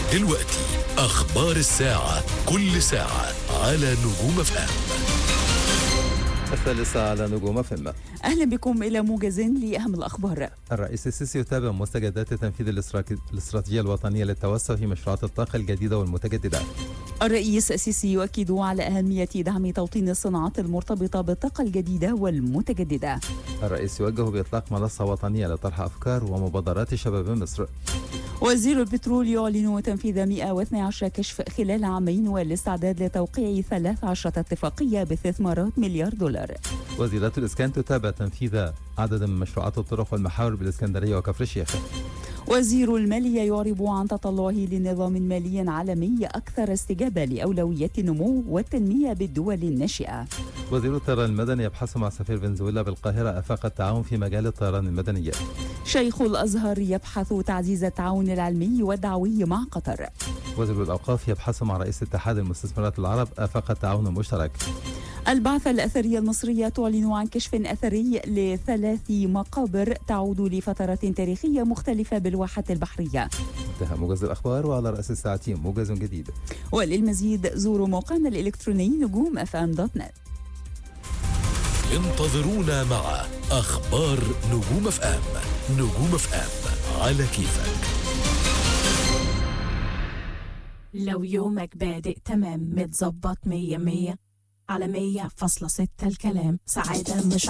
دلوقتي أخبار الساعة، كل ساعة على نجوم FM. 3 على نجوم FM. أهلا بكم إلى موجز لأهم الأخبار. الرئيس السيسي يتابع مستجدات تنفيذ الاستراتيجية الوطنية للتوسع في مشروعات الطاقة الجديدة والمتجددة. الرئيس السيسي يؤكد على أهمية دعم توطين الصناعات المرتبطة بالطاقة الجديدة والمتجددة. الرئيس يوجه بإطلاق منصة وطنية لطرح أفكار ومبادرات شباب مصر. وزير البترول يعلن تنفيذ 112 كشف خلال عامين والاستعداد لتوقيع 13 اتفاقية باستثمارات $1 مليار. وزيرة الإسكان تتابع تنفيذ عدد من مشروعات الطرق والمحاور بالإسكندرية وكفر الشيخ. وزير المالية يعرب عن تطلعه لنظام مالي عالمي أكثر استجابة لأولويات النمو والتنمية بالدول الناشئة. وزير الطيران المدني يبحث مع سفير فنزويلا بالقاهرة آفاق التعاون في مجال الطيران المدني. شيخ الأزهر يبحث تعزيز التعاون العلمي والدعوي مع قطر. وزير الأوقاف يبحث مع رئيس اتحاد المستثمرات العرب آفاق التعاون المشترك. البعثة الأثرية المصرية تعلن عن كشف أثري ل3 مقابر تعود لفترات تاريخية مختلفة بالواحة البحرية. انتهى موجز الأخبار، وعلى رأس الساعة موجز جديد. وللمزيد زوروا موقعنا الإلكتروني نجوم.fm.net. انتظرونا مع أخبار نجوم FM. نجوم FM على كيفك. لو يومك بادئ تمام متظبط 100 على 100.6 الكلام سعادة مش